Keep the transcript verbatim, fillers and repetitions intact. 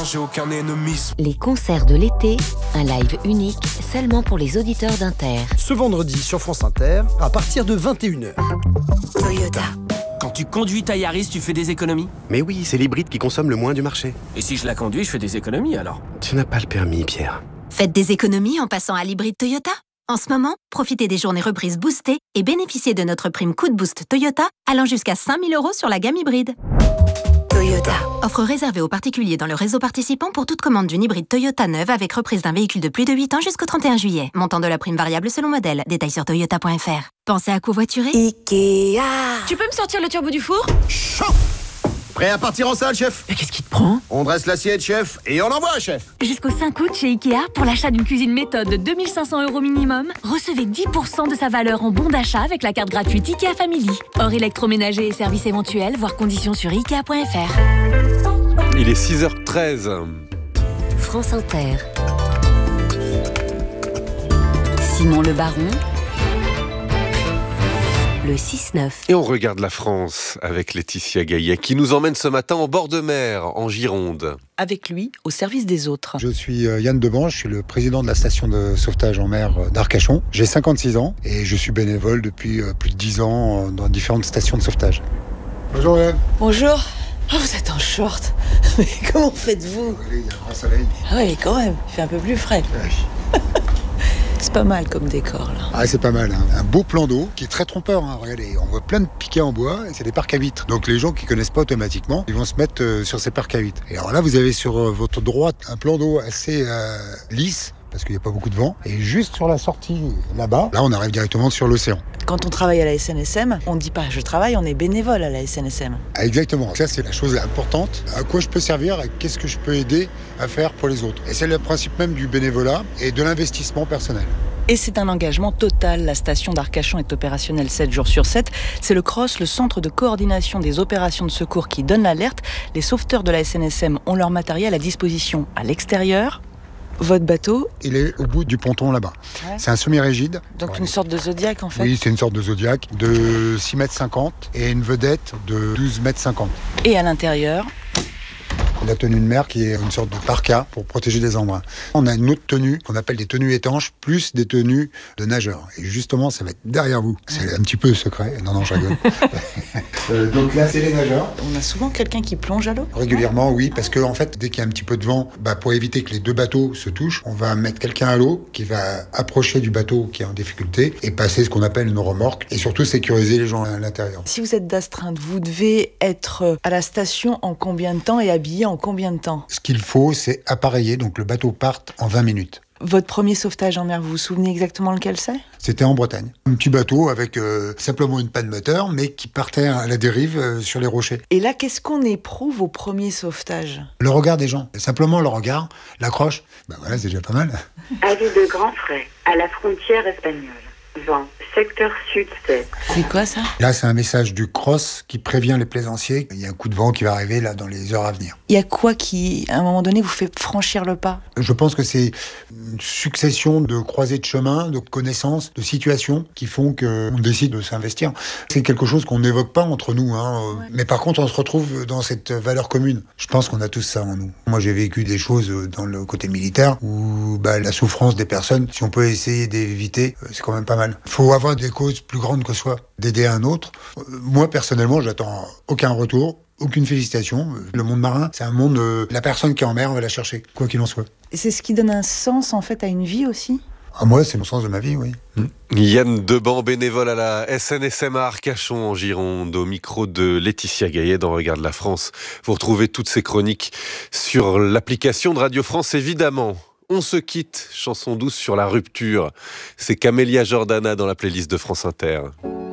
j'ai aucun ennemi. Les concerts de l'été, un live unique seulement pour les auditeurs d'Inter. Ce vendredi sur France Inter, à partir de vingt et une heures. Toyota. Quand tu conduis ta Yaris, tu fais des économies ? Mais oui, c'est l'hybride qui consomme le moins du marché. Et si je la conduis, je fais des économies alors ? Tu n'as pas le permis, Pierre. Faites des économies en passant à l'hybride Toyota. En ce moment, profitez des journées reprises boostées et bénéficiez de notre prime coup de boost Toyota allant jusqu'à cinq mille euros sur la gamme hybride. Toyota. Offre réservée aux particuliers dans le réseau participant pour toute commande d'une hybride Toyota neuve avec reprise d'un véhicule de plus de huit ans jusqu'au trente et un juillet. Montant de la prime variable selon modèle. Détails sur toyota point f r. Pensez à covoiturer. Ikea. Tu peux me sortir le turbo du four ? Chaud. Prêt à partir en salle, chef ? Mais qu'est-ce qui te prend ? On dresse l'assiette, chef, et on envoie, chef. Jusqu'au cinq août chez Ikea, pour l'achat d'une cuisine méthode de deux mille cinq cents euros minimum, recevez dix pour cent de sa valeur en bon d'achat avec la carte gratuite Ikea Family. Hors électroménager et services éventuels, voire conditions sur ikea point f r. Il est six heures treize. France Inter. Simon Le Baron. Le six neuf. Et on regarde la France avec Laetitia Gaillet qui nous emmène ce matin en bord de mer, en Gironde. Avec lui, au service des autres. Je suis Yann Deban, je suis le président de la station de sauvetage en mer d'Arcachon. J'ai cinquante-six ans et je suis bénévole depuis plus de dix ans dans différentes stations de sauvetage. Bonjour Yann. Bonjour. Oh, vous êtes en short. Mais comment faites-vous ? Il y a un grand soleil. Ah oui, quand même, il fait un peu plus frais. Oui. C'est pas mal comme décor là. Ah, c'est pas mal, hein. Un beau plan d'eau qui est très trompeur, hein. Regardez, on voit plein de piquets en bois et c'est des parcs à vitres. Donc les gens qui connaissent pas automatiquement, ils vont se mettre euh, sur ces parcs à vitres. Et alors là, vous avez sur euh, votre droite un plan d'eau assez euh, lisse parce qu'il n'y a pas beaucoup de vent. Et juste sur la sortie là-bas, là on arrive directement sur l'océan. Quand on travaille à la S N S M, on ne dit pas je travaille, on est bénévole à la S N S M. Ah, exactement, ça c'est la chose importante. À quoi je peux servir et qu'est-ce que je peux aider à faire pour les autres. Et c'est le principe même du bénévolat et de l'investissement personnel. Et c'est un engagement total. La station d'Arcachon est opérationnelle sept jours sur sept. C'est le C R O S, le centre de coordination des opérations de secours, qui donne l'alerte. Les sauveteurs de la S N S M ont leur matériel à disposition à l'extérieur. Votre bateau ? Il est au bout du ponton là-bas. Ouais. C'est un semi-rigide. Donc ouais. Une sorte de Zodiac en fait ? Oui, c'est une sorte de Zodiac de six mètres cinquante et une vedette de douze mètres cinquante. Et à l'intérieur ? La tenue de mer qui est une sorte de parka pour protéger les embruns. On a une autre tenue qu'on appelle des tenues étanches plus des tenues de nageurs. Et justement, ça va être derrière vous. C'est un petit peu secret. Non, non, je rigole. euh, donc là, c'est les nageurs. On a souvent quelqu'un qui plonge à l'eau ? Régulièrement, oui, parce que en fait, dès qu'il y a un petit peu de vent, bah, pour éviter que les deux bateaux se touchent, on va mettre quelqu'un à l'eau qui va approcher du bateau qui est en difficulté et passer ce qu'on appelle une remorque et surtout sécuriser les gens à l'intérieur. Si vous êtes d'astreinte, vous devez être à la station en combien de temps et habillé en combien de temps ? Ce qu'il faut, c'est appareiller, donc le bateau parte en vingt minutes. Votre premier sauvetage en mer, vous vous souvenez exactement lequel c'est ? C'était en Bretagne. Un petit bateau avec euh, simplement une panne moteur, mais qui partait à la dérive euh, sur les rochers. Et là, qu'est-ce qu'on éprouve au premier sauvetage ? Le regard des gens. Simplement le regard, l'accroche. Ben voilà, c'est déjà pas mal. Avis de Grand Frais, à la frontière espagnole. Vent, secteur sud sept. C'est quoi ça ? Là, c'est un message du C R O S qui prévient les plaisanciers. Il y a un coup de vent qui va arriver là dans les heures à venir. Il y a quoi qui, à un moment donné, vous fait franchir le pas ? Je pense que c'est une succession de croisées de chemins, de connaissances, de situations qui font qu'on décide de s'investir. C'est quelque chose qu'on n'évoque pas entre nous, hein. Ouais. Mais par contre, on se retrouve dans cette valeur commune. Je pense qu'on a tous ça en nous. Moi, j'ai vécu des choses dans le côté militaire où bah, la souffrance des personnes, si on peut essayer d'éviter, c'est quand même pas mal. Il faut avoir des causes plus grandes que soi, d'aider un autre. Moi, personnellement, j'attends aucun retour, aucune félicitation. Le monde marin, c'est un monde, euh, la personne qui est en mer, on va la chercher, quoi qu'il en soit. Et c'est ce qui donne un sens, en fait, à une vie aussi ? Ah, moi, c'est le sens de ma vie, oui. Mmh. Yann Deban, bénévole à la S N S M à Arcachon, en Gironde, au micro de Laetitia Gaillet dans Regarde la France. Vous retrouvez toutes ces chroniques sur l'application de Radio France, évidemment. On se quitte, chanson douce sur la rupture. C'est Camélia Jordana dans la playlist de France Inter.